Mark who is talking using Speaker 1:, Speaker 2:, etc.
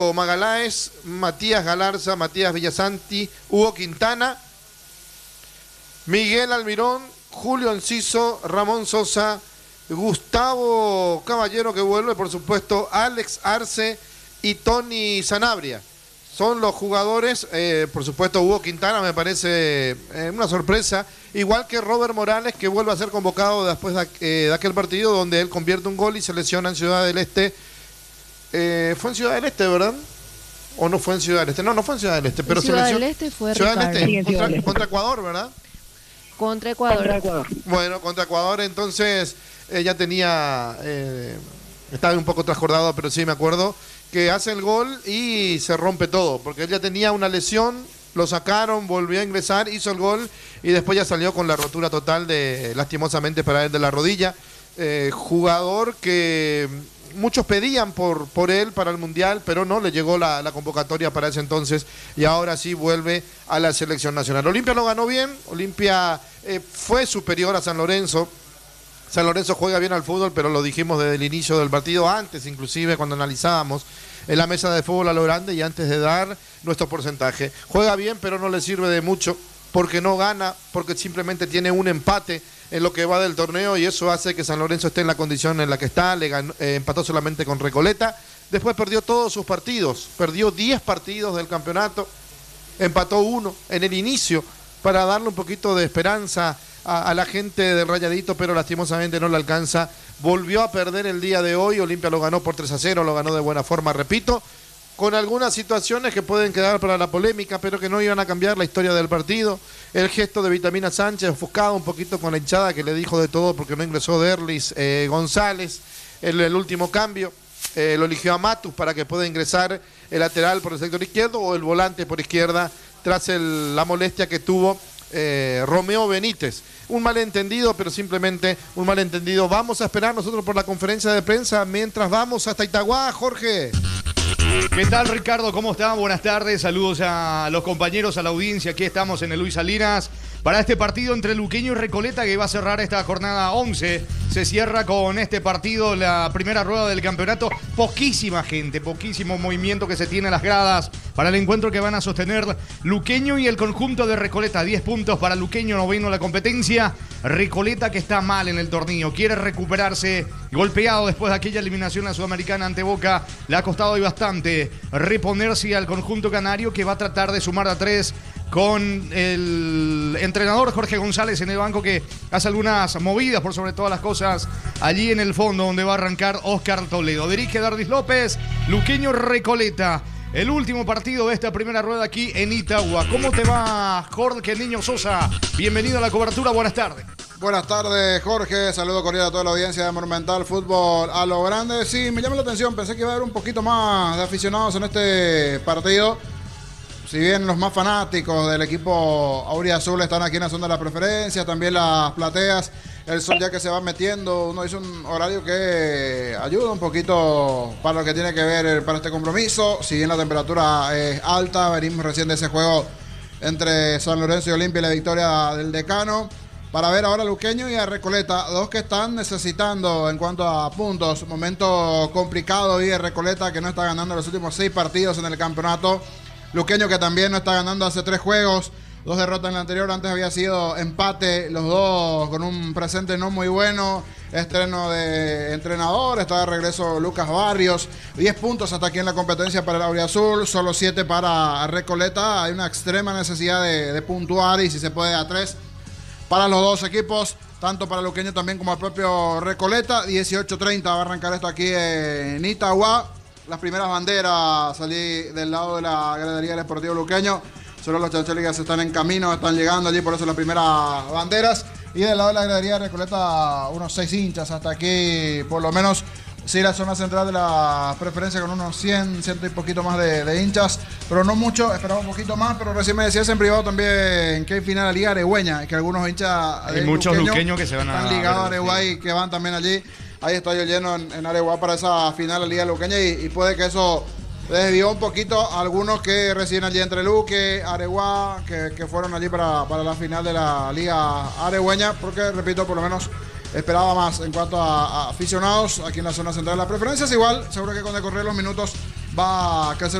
Speaker 1: Magaláes, Matías Galarza, Matías Villasanti, Hugo Quintana, Miguel Almirón, Julio Enciso, Ramón Sosa, Gustavo Caballero que vuelve, por supuesto, Alex Arce y Tony Sanabria. Son los jugadores, por supuesto Hugo Quintana me parece una sorpresa, igual que Robert Morales que vuelve a ser convocado después de aquel partido donde él convierte un gol y se lesiona en Ciudad del Este. Fue en Ciudad del Este, ¿verdad? ¿O no fue en Ciudad del Este? No, no fue en Ciudad del Este, pero
Speaker 2: Ciudad del Este fue
Speaker 1: Ciudad del Este,
Speaker 2: Ricardo.
Speaker 1: contra Ecuador, ¿verdad?
Speaker 2: Contra Ecuador.
Speaker 1: Bueno, contra Ecuador, entonces ya tenía, estaba un poco trascordado, pero sí me acuerdo, que hace el gol y se rompe todo, porque él ya tenía una lesión, lo sacaron, volvió a ingresar, hizo el gol y después ya salió con la rotura total lastimosamente para él de la rodilla. Jugador que muchos pedían por él para el Mundial, pero no le llegó la convocatoria para ese entonces y ahora sí vuelve a la selección nacional. Olimpia lo ganó bien, Olimpia fue superior a San Lorenzo. San Lorenzo juega bien al fútbol, pero lo dijimos desde el inicio del partido, antes inclusive cuando analizábamos en la mesa de fútbol a lo grande y antes de dar nuestro porcentaje. Juega bien, pero no le sirve de mucho porque no gana, porque simplemente tiene un empate en lo que va del torneo y eso hace que San Lorenzo esté en la condición en la que está. Empató solamente con Recoleta, después perdió todos sus partidos, perdió 10 partidos del campeonato, empató uno en el inicio para darle un poquito de esperanza a la gente del Rayadito, pero lastimosamente no le alcanza. Volvió a perder el día de hoy, Olimpia lo ganó por 3-0, lo ganó de buena forma, repito, con algunas situaciones que pueden quedar para la polémica, pero que no iban a cambiar la historia del partido. El gesto de Vitamina Sánchez, ofuscado un poquito con la hinchada que le dijo de todo porque no ingresó Derlis González en el último cambio. Lo eligió a Matus para que pueda ingresar el lateral por el sector izquierdo o el volante por izquierda tras la molestia que tuvo Romeo Benítez. Un malentendido, pero simplemente un malentendido. Vamos a esperar nosotros por la conferencia de prensa mientras vamos hasta Itagua, Jorge.
Speaker 3: ¿Qué tal, Ricardo? ¿Cómo están? Buenas tardes, saludos a los compañeros, a la audiencia. Aquí estamos en el Luis Salinas para este partido entre Luqueño y Recoleta que va a cerrar esta jornada 11. Se cierra con este partido la primera rueda del campeonato. Poquísima gente, poquísimo movimiento que se tiene en las gradas para el encuentro que van a sostener Luqueño y el conjunto de Recoleta. 10 puntos para Luqueño, noveno la competencia. Recoleta que está mal en el torneo, quiere recuperarse, golpeado después de aquella eliminación a Sudamericana ante Boca. Le ha costado hoy bastante reponerse al conjunto canario que va a tratar de sumar a 3 con el entrenador Jorge González en el banco que hace algunas movidas por sobre todas las cosas allí en el fondo donde va a arrancar Oscar Toledo. Dirige Dardis López, Luqueño Recoleta. El último partido de esta primera rueda aquí en Itagua. ¿Cómo te va, Jorge Niño Sosa? Bienvenido a la cobertura, buenas tardes.
Speaker 4: Buenas tardes, Jorge. Saludo cordial a toda la audiencia de Monumental Fútbol a lo grande. Sí, me llama la atención. Pensé que iba a haber un poquito más de aficionados en este partido. Si bien los más fanáticos del equipo auriazul están aquí en la zona de las preferencias, también las plateas, el sol ya que se va metiendo, uno hizo un horario que ayuda un poquito para lo que tiene que ver para este compromiso. Si bien la temperatura es alta, venimos recién de ese juego entre San Lorenzo y Olimpia y la victoria del Decano. Para ver ahora a Luqueño y a Recoleta, dos que están necesitando en cuanto a puntos. Momento complicado y de Recoleta que no está ganando los últimos 6 partidos en el campeonato. Luqueño que también no está ganando hace 3 juegos, 2 derrotas en el anterior, antes había sido empate, los dos con un presente no muy bueno, estreno de entrenador, está de regreso Lucas Barrios, 10 puntos hasta aquí en la competencia para el auriazul, solo 7 para Recoleta, hay una extrema necesidad de puntuar y si se puede a 3 para los dos equipos, tanto para Luqueño también como el propio Recoleta. 18:30 va a arrancar esto aquí en Itagua. Las primeras banderas salí del lado de la gradería del Esportivo Luqueño. Solo los chancheles que se están en camino, están llegando allí, por eso las primeras banderas. Y del lado de la gradería de Recoleta, unos 6 hinchas hasta aquí, por lo menos. Sí, la zona central de la preferencia con unos 100 y poquito más de hinchas, pero no mucho, esperaba un poquito más, pero recién me decías en privado también que hay final a la Liga Aregüeña, que algunos hinchas
Speaker 3: hay muchos luqueños que se van a
Speaker 4: están ligados a Areguay, que van también allí. Hay estadio lleno en Areguá para esa final de la Liga Luqueña y puede que eso desvió un poquito a algunos que residen allí entre Luque, Areguá, que fueron allí para la final de la Liga Aregüeña, porque, repito, por lo menos esperaba más en cuanto a aficionados aquí en la zona central de las preferencias. Igual, seguro que con decorrer los minutos va a crecer